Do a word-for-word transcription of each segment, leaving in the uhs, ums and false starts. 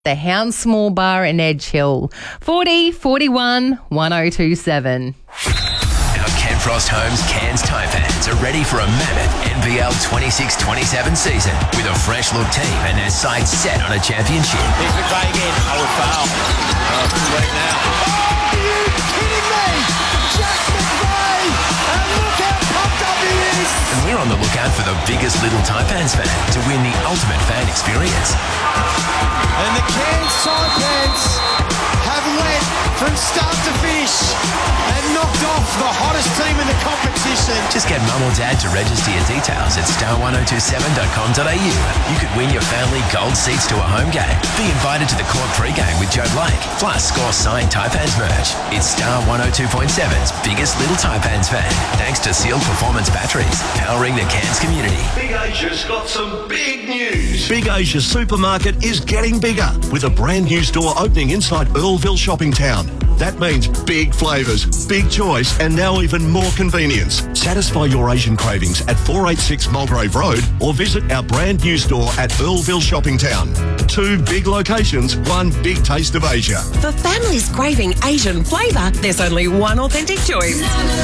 the Hound Small Bar in Edge Hill. forty forty-one one oh two seven. Our Ken Frost Homes Cairns Tyre fans are ready for a mammoth N B L twenty-six twenty-seven season with a fresh look team and their sights set on a championship. Here's McVeigh again. I would foul. Oh, too late now. Oh, are you kidding me? Jack McVeigh! And look how pumped up he is! And we're on the lookout for the biggest Little Taipans fan to win the ultimate fan experience. And the Cairns Taipans have led from start to finish and knocked off the hottest team in the competition. Just get mum or dad to register your details at star one oh two seven dot com dot a u. You could win your family gold seats to a home game. Be invited to the court pre-game with Joe Blake. Plus, score signed Taipans merch. It's Star one oh two point seven's biggest Little Taipans fan. Thanks to Sealed Performance Batteries, powering the Cairns community. Big Asia's got some big news. Big Asia Supermarket is getting bigger with a brand new store opening inside Earlville Shopping Town. That means big flavours, big choice, and now even more convenience. Satisfy your Asian cravings at four eighty-six Mulgrave Road or visit our brand new store at Earlville Shopping Town. Two big locations, one big taste of Asia. For families craving Asian flavour, there's only one authentic choice.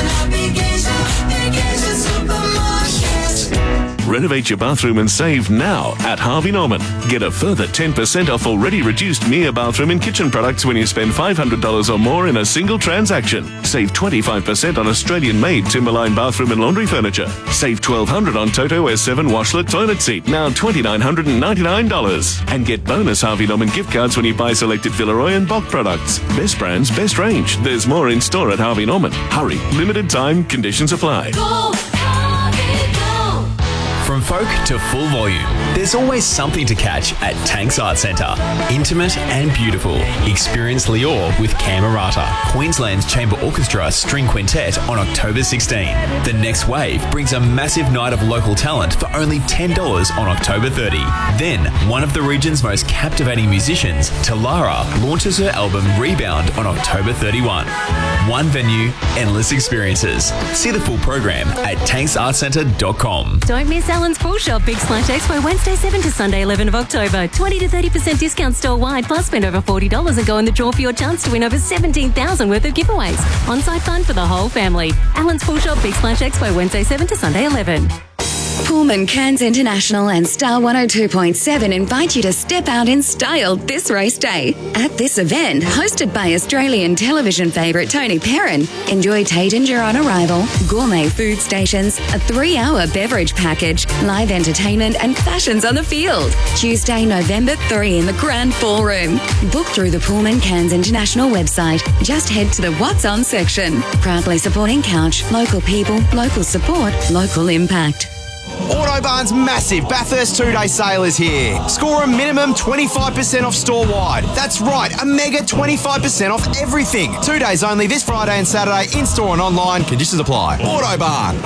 Renovate your bathroom and save now at Harvey Norman. Get a further ten percent off already reduced Mia bathroom and kitchen products when you spend five hundred dollars or more in a single transaction. Save twenty-five percent on Australian-made Timberline bathroom and laundry furniture. Save twelve hundred dollars on Toto S seven washlet toilet seat, now two thousand nine hundred ninety-nine dollars. And get bonus Harvey Norman gift cards when you buy selected Villeroy and Bock products. Best brands, best range. There's more in store at Harvey Norman. Hurry, limited time, conditions apply. Go, Harvey, go. From folk to full volume, there's always something to catch at Tanks Art Centre. Intimate and beautiful. Experience Lior with Camerata, Queensland's Chamber Orchestra String Quintet on October sixteenth. The Next Wave brings a massive night of local talent for only ten dollars on October thirtieth. Then, one of the region's most captivating musicians, Talara, launches her album Rebound on October thirty-first. One venue, endless experiences. See the full program at tanks art centre dot com. Don't miss Alan's Pool Shop Big Splash Expo Wednesday seventh to Sunday eleventh of October. twenty to thirty percent discount store-wide, plus spend over forty dollars and go in the draw for your chance to win over seventeen thousand dollars worth of giveaways. On-site fun for the whole family. Alan's Pool Shop Big Splash Expo Wednesday seventh to Sunday eleventh. Pullman Cairns International and Star one oh two point seven invite you to step out in style this race day. At this event, hosted by Australian television favourite Tony Perrin, enjoy Taittinger on arrival, gourmet food stations, a three-hour beverage package, live entertainment and fashions on the field. Tuesday, November third in the Grand Ballroom. Book through the Pullman Cairns International website. Just head to the What's On section. Proudly supporting Couch, local people, local support, local impact. Autobarn's massive Bathurst two-day sale is here. Score a minimum twenty-five percent off store-wide. That's right, a mega twenty-five percent off everything. Two days only this Friday and Saturday, in-store and online. Conditions apply. Autobarn.